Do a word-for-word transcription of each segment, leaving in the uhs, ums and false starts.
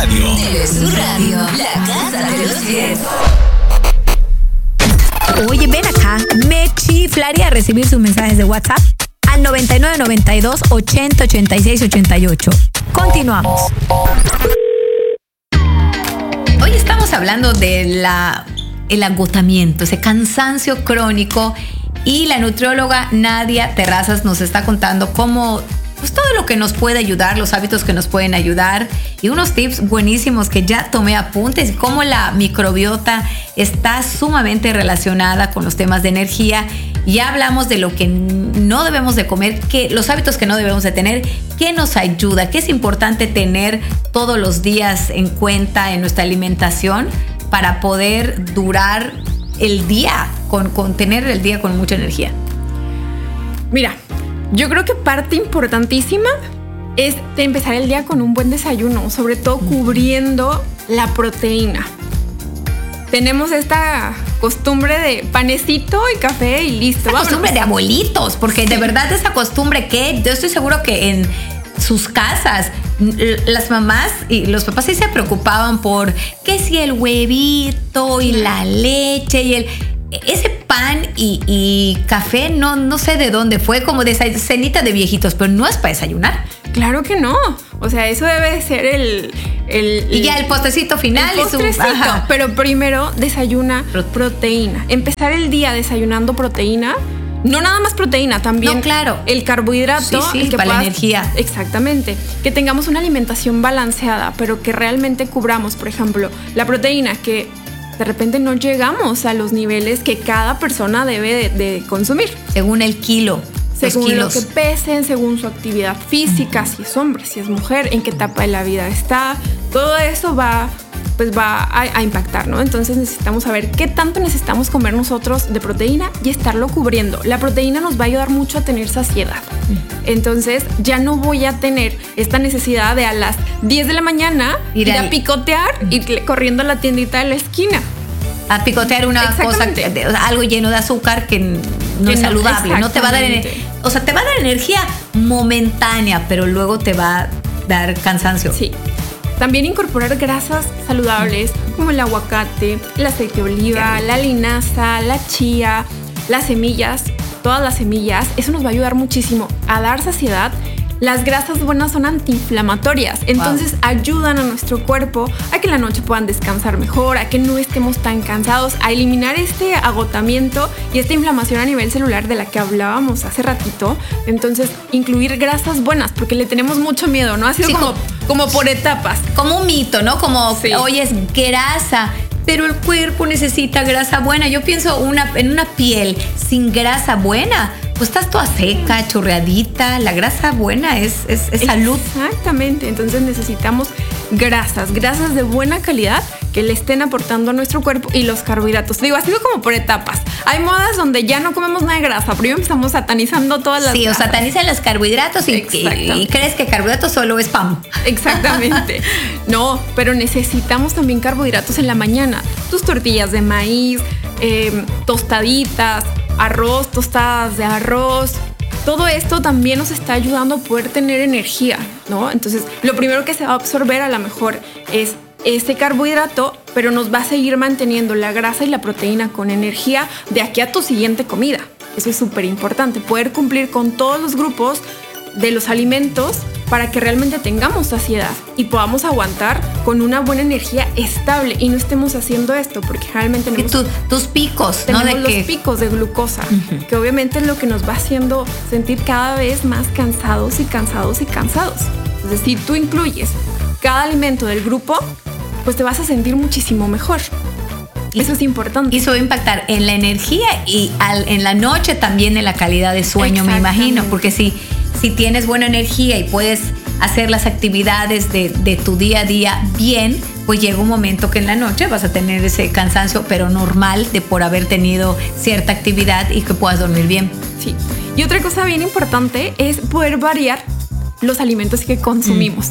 Radio. Telesur Radio, la casa de los diez. Oye, ven acá. Me chiflaría recibir sus mensajes de WhatsApp al noventa y nueve noventa y dos ochenta ochenta y seis ochenta y ocho. Continuamos. Hoy estamos hablando de la, el agotamiento, ese cansancio crónico, y la nutrióloga Nadia Terrazas nos está contando cómo, pues, todo lo que nos puede ayudar, los hábitos que nos pueden ayudar y unos tips buenísimos que ya tomé apuntes, y cómo la microbiota está sumamente relacionada con los temas de energía. Ya hablamos de lo que no debemos de comer, que, los hábitos que no debemos de tener, qué nos ayuda, qué es importante tener todos los días en cuenta en nuestra alimentación para poder durar el día, con, con tener el día con mucha energía. Mira, yo creo que parte importantísima es de empezar el día con un buen desayuno, sobre todo cubriendo la proteína. Tenemos esta costumbre de panecito y café y listo. Esa costumbre de abuelitos, porque sí, de verdad esa costumbre que yo estoy seguro que en sus casas las mamás y los papás sí se preocupaban por que si el huevito y la leche y el... Ese pan y, y café, no, no sé de dónde fue, como de cenita de viejitos, pero no es para desayunar. Claro que no. O sea, eso debe de ser el... el y ya el postrecito final. El postrecito, es un, pero primero desayuna proteína. Empezar el día desayunando proteína. No nada más proteína, también no, claro. el carbohidrato. Sí, sí, el que para puedas, la energía. Exactamente. Que tengamos una alimentación balanceada, pero que realmente cubramos, por ejemplo, la proteína, que de repente no llegamos a los niveles que cada persona debe de, de consumir. Según el kilo. Según lo que pesen, según su actividad física, uh-huh. si es hombre, si es mujer, en qué etapa de la vida está. Todo eso va... pues va a, a impactar, ¿no? Entonces necesitamos saber qué tanto necesitamos comer nosotros de proteína y estarlo cubriendo. La proteína nos va a ayudar mucho a tener saciedad. Entonces ya no voy a tener esta necesidad de a las diez de la mañana ir, ir a picotear, ir corriendo a la tiendita de la esquina. A picotear una cosa, algo lleno de azúcar que no que es saludable. No, no te va a dar, o sea, te va a dar energía momentánea, pero luego te va a dar cansancio. Sí. También incorporar grasas saludables como el aguacate, el aceite de oliva, la linaza, la chía, las semillas, todas las semillas. Eso nos va a ayudar muchísimo a dar saciedad. Las grasas buenas son antiinflamatorias, entonces wow. ayudan a nuestro cuerpo a que en la noche puedan descansar mejor, a que no estemos tan cansados, a eliminar este agotamiento y esta inflamación a nivel celular de la que hablábamos hace ratito. Entonces, incluir grasas buenas, porque le tenemos mucho miedo, ¿no? Ha sido sí, como, como por etapas. Como un mito, ¿no? Como, sí. oye, es grasa, pero el cuerpo necesita grasa buena. Yo pienso una, en una piel sin grasa buena, pues estás toda seca, chorreadita. La grasa buena es, es, es salud. Exactamente. Entonces necesitamos grasas, grasas de buena calidad que le estén aportando a nuestro cuerpo, y los carbohidratos. Digo, ha sido como por etapas. Hay modas donde ya no comemos nada de grasa. Primero empezamos satanizando todas las Sí, grasas. o satanizan los carbohidratos y, y, y crees que carbohidratos solo es pan. Exactamente. No, pero necesitamos también carbohidratos en la mañana. Tus tortillas de maíz, eh, tostaditas, arroz, tostadas de arroz. Todo esto también nos está ayudando a poder tener energía, ¿no? Entonces, lo primero que se va a absorber a lo mejor es este carbohidrato, pero nos va a seguir manteniendo la grasa y la proteína con energía de aquí a tu siguiente comida. Eso es súper importante, poder cumplir con todos los grupos de los alimentos para que realmente tengamos saciedad y podamos aguantar con una buena energía estable y no estemos haciendo esto, porque realmente tenemos tu, tus picos, tenemos ¿no? De los que... picos de glucosa, uh-huh. que obviamente es lo que nos va haciendo sentir cada vez más cansados y cansados y cansados. Entonces, si tú incluyes cada alimento del grupo, pues te vas a sentir muchísimo mejor. Y eso es importante. Y eso va a impactar en la energía y al, en la noche también en la calidad de sueño, me imagino, porque si Si tienes buena energía y puedes hacer las actividades de, de tu día a día bien, pues llega un momento que en la noche vas a tener ese cansancio, pero normal, de por haber tenido cierta actividad y que puedas dormir bien. Sí. Y otra cosa bien importante es poder variar los alimentos que consumimos.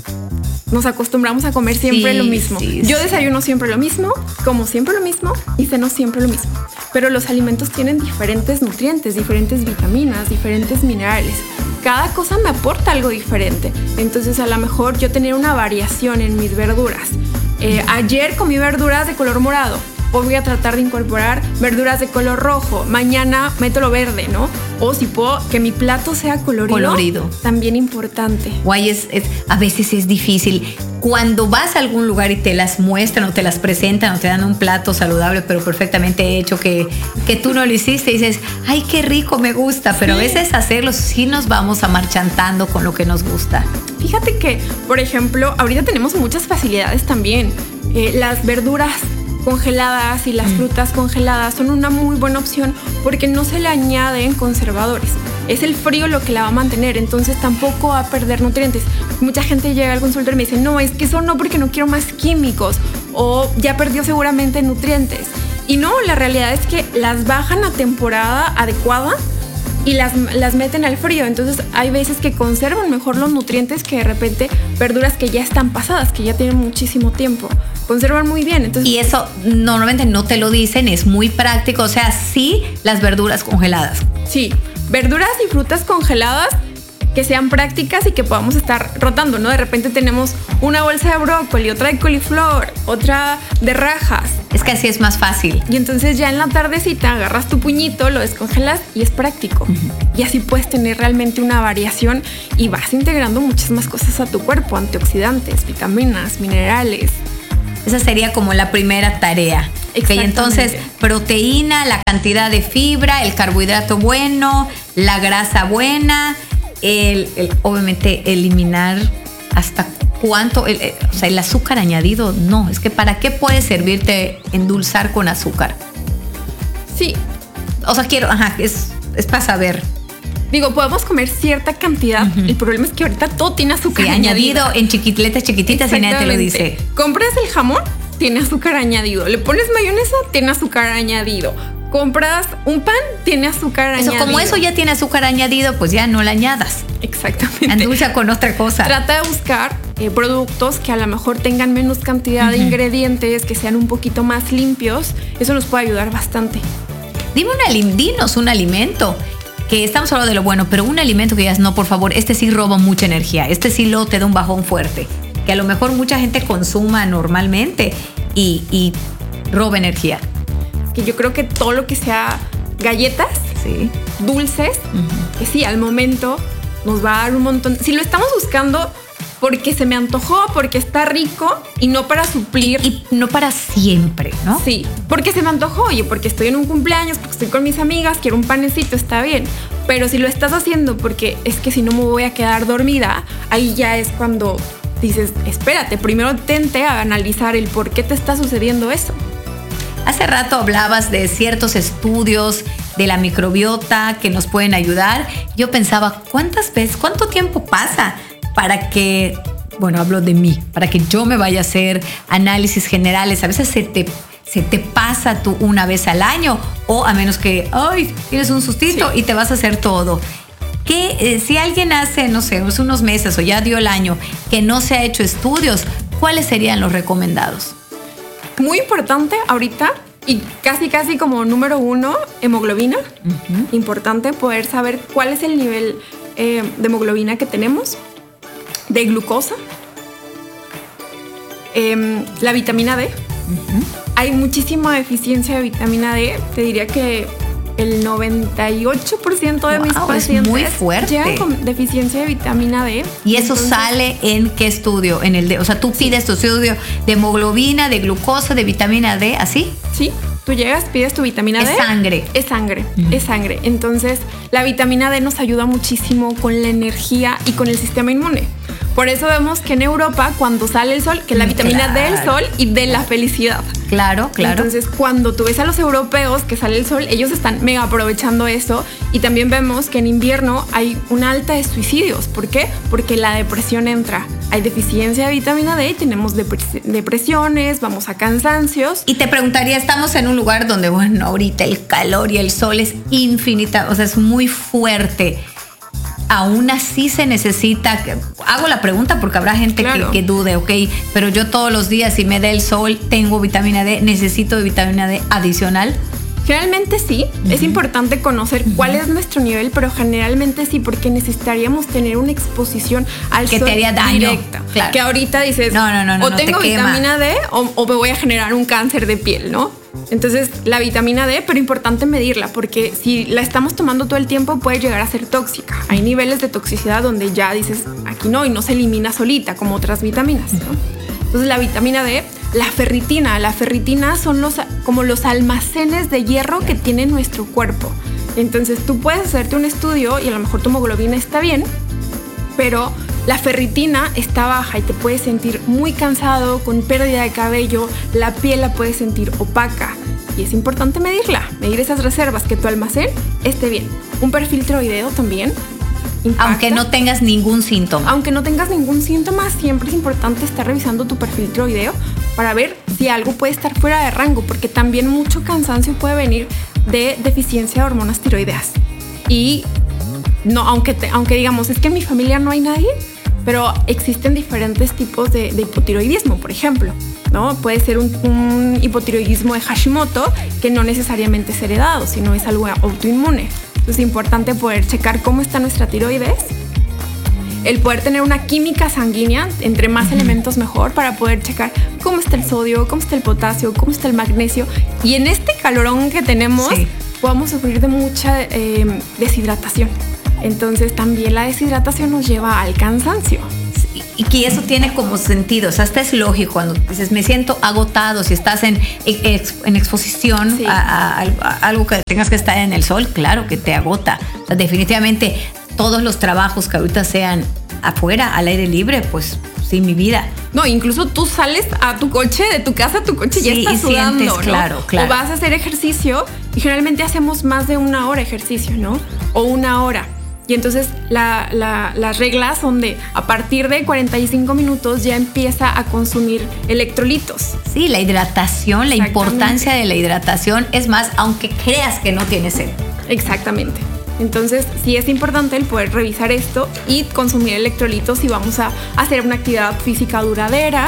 Mm. Nos acostumbramos a comer siempre sí, lo mismo. Sí, Yo sí. desayuno siempre lo mismo, como siempre lo mismo y ceno siempre lo mismo. Pero los alimentos tienen diferentes nutrientes, diferentes vitaminas, diferentes minerales. cada cosa me aporta algo diferente. Entonces a lo mejor yo tener una variación en mis verduras. Eh, ayer comí verduras de color morado, hoy voy a tratar de incorporar verduras de color rojo, mañana meto lo verde, ¿no? O si puedo, que mi plato sea colorido. Colorido. También importante. Guay, es, es, a veces es difícil. Cuando vas a algún lugar y te las muestran o te las presentan o te dan un plato saludable pero perfectamente hecho que, que tú no lo hiciste, y dices, ay, qué rico, me gusta. Pero sí, a veces hacerlo sí nos vamos amarchantando con lo que nos gusta. Fíjate que, por ejemplo, ahorita tenemos muchas facilidades también. Eh, las verduras congeladas y las mm. frutas congeladas son una muy buena opción porque no se le añaden conservadores. Es el frío lo que la va a mantener, entonces tampoco va a perder nutrientes. Mucha gente llega al consultorio y me dice, no, es que eso no, porque no quiero más químicos, o ya perdió seguramente nutrientes. Y no, la realidad es que las bajan a temporada adecuada y las, las meten al frío. Entonces hay veces que conservan mejor los nutrientes que de repente verduras que ya están pasadas, que ya tienen muchísimo tiempo. Conservan muy bien. Entonces, y eso normalmente no te lo dicen, es muy práctico. O sea, sí, las verduras congeladas. Sí, verduras y frutas congeladas que sean prácticas y que podamos estar rotando, ¿no? De repente tenemos una bolsa de brócoli, otra de coliflor, otra de rajas. Es que así es más fácil. Y entonces ya en la tardecita agarras tu puñito, lo descongelas y es práctico. Uh-huh. Y así puedes tener realmente una variación y vas integrando muchas más cosas a tu cuerpo, antioxidantes, vitaminas, minerales. Esa sería como la primera tarea. Okay, entonces, proteína, la cantidad de fibra, el carbohidrato bueno, la grasa buena, el, el, obviamente eliminar hasta cuánto, el, el, o sea, el azúcar añadido, no, es que ¿para qué puede servirte endulzar con azúcar? Sí. O sea, quiero, ajá, es, es para saber. Digo, podemos comer cierta cantidad. Uh-huh. El problema es que ahorita todo tiene azúcar sí, añadido. En chiquitletas chiquititas y nadie te lo dice. Compras el jamón, tiene azúcar añadido. Le pones mayonesa, tiene azúcar añadido. Compras un pan, tiene azúcar eso, añadido. Como eso ya tiene azúcar añadido, pues ya no le añadas. Exactamente. Endulza con otra cosa. Trata de buscar eh, productos que a lo mejor tengan menos cantidad uh-huh. de ingredientes, que sean un poquito más limpios. Eso nos puede ayudar bastante. Dime una, dinos un alimento. Que estamos hablando de lo bueno, pero un alimento que digas, no, por favor, este sí roba mucha energía, este sí lo te da un bajón fuerte, que a lo mejor mucha gente consuma normalmente y, y roba energía. Que yo creo que todo lo que sea galletas, sí. dulces, uh-huh. que sí, al momento nos va a dar un montón. Si lo estamos buscando porque se me antojó, porque está rico y no para suplir. Y, y no para siempre, ¿no? Sí, porque se me antojó, oye, porque estoy en un cumpleaños, porque estoy con mis amigas, quiero un panecito, está bien. Pero si lo estás haciendo porque es que si no me voy a quedar dormida, ahí ya es cuando dices, espérate, primero tente a analizar el por qué te está sucediendo eso. Hace rato hablabas de ciertos estudios de la microbiota que nos pueden ayudar. Yo pensaba, ¿cuántas veces, cuánto tiempo pasa para que, bueno, hablo de mí, para que yo me vaya a hacer análisis generales? A veces se te, se te pasa tú una vez al año, o a menos que, ay, tienes un sustito sí. y te vas a hacer todo. Que eh, si alguien hace, no sé, unos meses o ya dio el año que no se ha hecho estudios, ¿cuáles serían los recomendados? Muy importante ahorita y casi casi como número uno, hemoglobina. Uh-huh. Importante poder saber cuál es el nivel eh, de hemoglobina que tenemos, de glucosa, eh, la vitamina D. Uh-huh. Hay muchísima deficiencia de vitamina D. Te diría que el noventa y ocho por ciento de wow, mis pacientes es muy fuerte. Llegan con deficiencia de vitamina D. ¿Y eso entonces sale en qué estudio? En el de, o sea, tú pides tu estudio de hemoglobina, de glucosa, de vitamina D, ¿así? Sí, tú llegas, pides tu vitamina es D. Es sangre. Es sangre, uh-huh. es sangre. Entonces, la vitamina D nos ayuda muchísimo con la energía y con el sistema inmune. Por eso vemos que en Europa, cuando sale el sol, que la vitamina claro. D del sol y de la felicidad. Claro, claro. Entonces, cuando tú ves a los europeos que sale el sol, ellos están mega aprovechando eso. Y también vemos que en invierno hay una alta de suicidios. ¿Por qué? Porque la depresión entra. Hay deficiencia de vitamina D, tenemos depres- depresiones, vamos a cansancios. Y te preguntaría, estamos en un lugar donde, bueno, ahorita el calor y el sol es infinita, o sea, es muy fuerte. Aún así se necesita, hago la pregunta porque habrá gente claro. que, que dude, ok, pero yo todos los días si me da el sol tengo vitamina D, necesito vitamina D adicional. Generalmente sí, uh-huh. Es importante conocer uh-huh. cuál es nuestro nivel, pero generalmente sí, porque necesitaríamos tener una exposición al que sol te haría daño, directa. Claro. Que ahorita dices, no, no, no, no, o no, tengo te vitamina D o, o me voy a generar un cáncer de piel, ¿no? Entonces, la vitamina D, pero importante medirla, porque si la estamos tomando todo el tiempo puede llegar a ser tóxica. Hay niveles de toxicidad donde ya dices, aquí no, y no se elimina solita como otras vitaminas, ¿no? Entonces, la vitamina D, la ferritina, la ferritina son los, como los almacenes de hierro que tiene nuestro cuerpo. Entonces, tú puedes hacerte un estudio y a lo mejor tu hemoglobina está bien, pero la ferritina está baja y te puedes sentir muy cansado, con pérdida de cabello, la piel la puedes sentir opaca. Y es importante medirla, medir esas reservas, que tu almacén esté bien. Un perfil tiroideo también impacta. Aunque no tengas ningún síntoma. Aunque no tengas ningún síntoma, siempre es importante estar revisando tu perfil tiroideo para ver si algo puede estar fuera de rango, porque también mucho cansancio puede venir de deficiencia de hormonas tiroideas. Y no, aunque, te, aunque digamos, es que en mi familia no hay nadie, pero existen diferentes tipos de, de hipotiroidismo, por ejemplo, ¿no? Puede ser un, un hipotiroidismo de Hashimoto que no necesariamente es heredado, sino es algo autoinmune. Entonces es importante poder checar cómo está nuestra tiroides, el poder tener una química sanguínea, entre más uh-huh. elementos mejor, para poder checar cómo está el sodio, cómo está el potasio, cómo está el magnesio. Y en este calorón que tenemos, sí. podemos sufrir de mucha eh, deshidratación. Entonces también la deshidratación nos lleva al cansancio. Y que eso tiene como sentido, o sea, hasta es lógico cuando dices, me siento agotado, si estás en, en exposición sí. a, a, a algo que tengas que estar en el sol, claro que te agota. O sea, definitivamente todos los trabajos que ahorita sean afuera, al aire libre, pues sí, mi vida. No, incluso tú sales a tu coche, de tu casa a tu coche, sí, ya estás sudando, sientes, ¿no? Claro, claro. O vas a hacer ejercicio y generalmente hacemos más de una hora ejercicio, ¿no? O una hora. Y entonces la, la, las reglas son de a partir de cuarenta y cinco minutos ya empieza a consumir electrolitos. Sí, la hidratación, la importancia de la hidratación, es más, aunque creas que no tienes sed. Exactamente. Entonces sí es importante el poder revisar esto y consumir electrolitos si vamos a hacer una actividad física duradera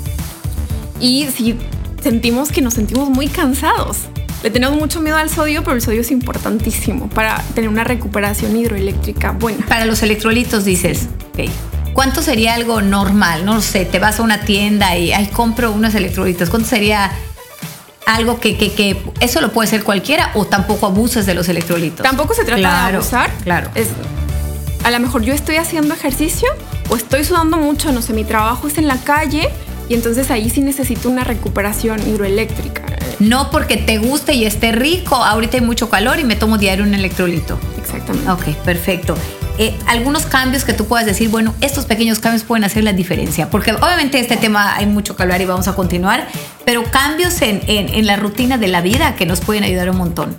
y si sentimos que nos sentimos muy cansados. Le tenemos mucho miedo al sodio, pero el sodio es importantísimo para tener una recuperación hidroeléctrica buena. Para los electrolitos dices, okay, ¿cuánto sería algo normal? No sé, te vas a una tienda y ay, compro unos electrolitos. ¿Cuánto sería algo que, que, que eso lo puede ser cualquiera o tampoco abuses de los electrolitos? Tampoco se trata claro, de abusar. Claro. Es, a lo mejor yo estoy haciendo ejercicio o estoy sudando mucho, no sé, mi trabajo es en la calle y entonces ahí sí necesito una recuperación hidroeléctrica. No porque te guste y esté rico, ahorita hay mucho calor y me tomo diario un electrolito. Exactamente. Ok, perfecto. Eh, algunos cambios que tú puedas decir, bueno, estos pequeños cambios pueden hacer la diferencia, porque obviamente este tema hay mucho que hablar y vamos a continuar, pero cambios en, en, en la rutina de la vida que nos pueden ayudar un montón.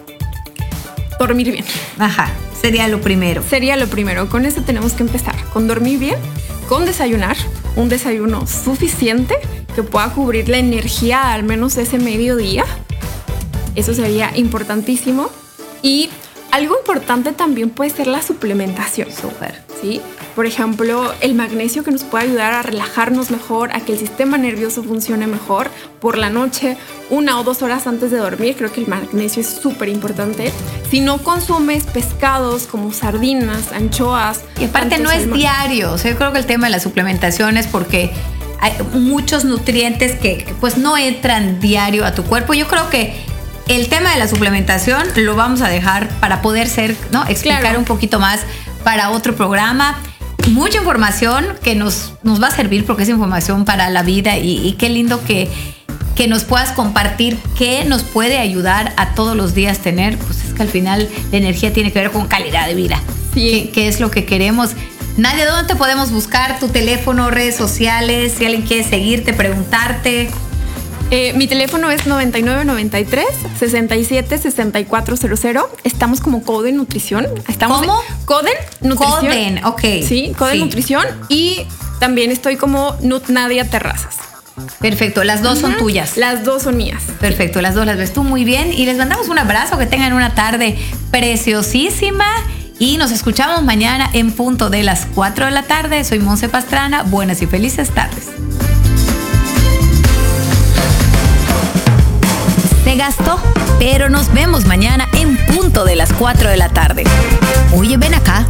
Dormir bien. Ajá, sería lo primero. Sería lo primero, con eso tenemos que empezar, con dormir bien, con desayunar, un desayuno suficiente que pueda cubrir la energía al menos ese mediodía. Eso sería importantísimo. Y algo importante también puede ser la suplementación. Súper. ¿Sí? Por ejemplo, el magnesio, que nos puede ayudar a relajarnos mejor, a que el sistema nervioso funcione mejor por la noche, una o dos horas antes de dormir. Creo que el magnesio es súper importante. Si no consumes pescados como sardinas, anchoas... Y aparte no es diario. O sea, yo creo que el tema de la suplementación es porque hay muchos nutrientes que pues no entran diario a tu cuerpo. Yo creo que el tema de la suplementación lo vamos a dejar para poder ser, ¿no? Explicar claro. un poquito más para otro programa. Mucha información que nos, nos va a servir porque es información para la vida y, y qué lindo que, que nos puedas compartir qué nos puede ayudar a todos los días tener. Pues es que al final la energía tiene que ver con calidad de vida. Sí. ¿Qué, qué es lo que queremos? Nadia, ¿dónde te podemos buscar? Tu teléfono, redes sociales, si alguien quiere seguirte, preguntarte. Eh, mi teléfono es noventa y nueve noventa y tres sesenta y siete sesenta y cuatro cero cero. Estamos como Coden Nutrición. Estamos ¿Cómo? Coden Nutrición. Coden, ok. Sí, Coden sí. Nutrición. Y también estoy como Nut Nadia Terrazas. Perfecto, las dos uh-huh. son tuyas. Las dos son mías. Perfecto, las dos las ves tú muy bien. Y les mandamos un abrazo, que tengan una tarde preciosísima. Y nos escuchamos mañana en punto de las cuatro de la tarde. Soy Monse Pastrana. Buenas y felices tardes. se gastó. Pero nos vemos mañana en punto de las cuatro de la tarde. Oye, ven acá.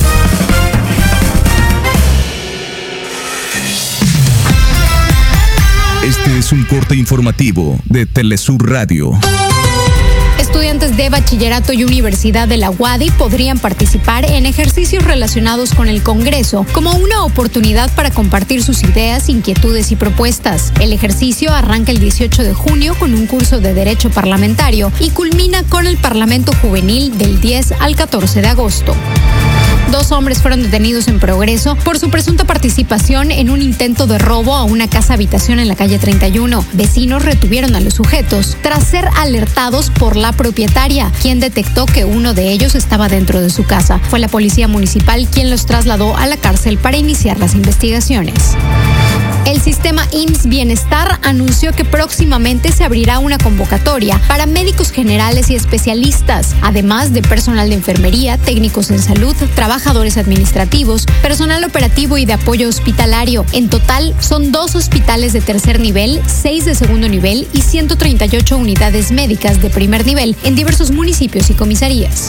Este es un corte informativo de Telesur Radio. Estudiantes de bachillerato y universidad de la U A D Y podrían participar en ejercicios relacionados con el Congreso como una oportunidad para compartir sus ideas, inquietudes y propuestas. El ejercicio arranca el dieciocho de junio con un curso de Derecho Parlamentario y culmina con el Parlamento Juvenil del diez al catorce de agosto. Dos hombres fueron detenidos en Progreso por su presunta participación en un intento de robo a una casa habitación en la calle treinta y uno. Vecinos retuvieron a los sujetos tras ser alertados por la propietaria, quien detectó que uno de ellos estaba dentro de su casa. Fue la policía municipal quien los trasladó a la cárcel para iniciar las investigaciones. El sistema I M S S Bienestar anunció que próximamente se abrirá una convocatoria para médicos generales y especialistas, además de personal de enfermería, técnicos en salud, trabajadores administrativos, personal operativo y de apoyo hospitalario. En total, son dos hospitales de tercer nivel, seis de segundo nivel y ciento treinta y ocho unidades médicas de primer nivel en diversos municipios y comisarías.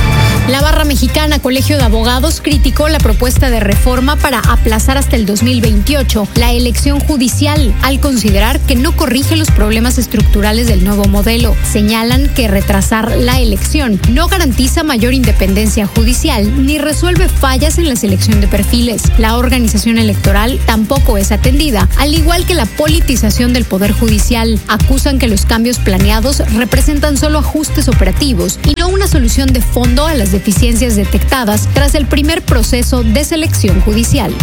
La Barra Mexicana Colegio de Abogados criticó la propuesta de reforma para aplazar hasta el dos mil veintiocho la elección judicial, al considerar que no corrige los problemas estructurales del nuevo modelo. Señalan que retrasar la elección no garantiza mayor independencia judicial ni resuelve fallas en la selección de perfiles. La organización electoral tampoco es atendida, al igual que la politización del Poder Judicial. Acusan que los cambios planeados representan solo ajustes operativos y no una solución de fondo a las deficiencias detectadas tras el primer proceso de selección judicial.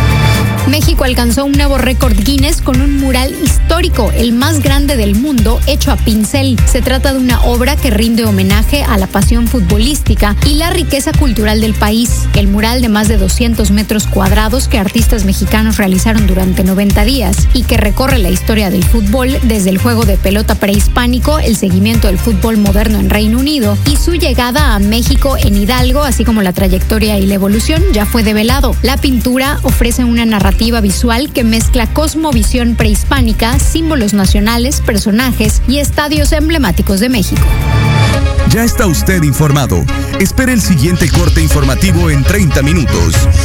México alcanzó un nuevo récord Guinness con un mural histórico, el más grande del mundo, hecho a pincel. Se trata de una obra que rinde homenaje a la pasión futbolística y la riqueza cultural del país. El mural de más de doscientos metros cuadrados que artistas mexicanos realizaron durante noventa días y que recorre la historia del fútbol desde el juego de pelota prehispánico, el seguimiento del fútbol moderno en Reino Unido y su llegada a México en Hidalgo, así como la trayectoria y la evolución, ya fue develado. La pintura ofrece una narrativa visual que mezcla cosmovisión prehispánica, símbolos nacionales, personajes y estadios emblemáticos de México. Ya está usted informado. Espere el siguiente corte informativo en treinta minutos.